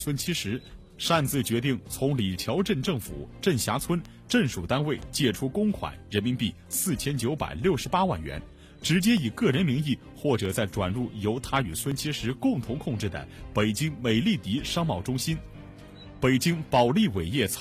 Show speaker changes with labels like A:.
A: 孙七十擅自决定从李桥镇政府镇辖村镇属单位借出公款人民币4968万元，直接以个人名义或者再转入由他与孙七十共同控制的北京美丽迪商贸中心、北京保利伟业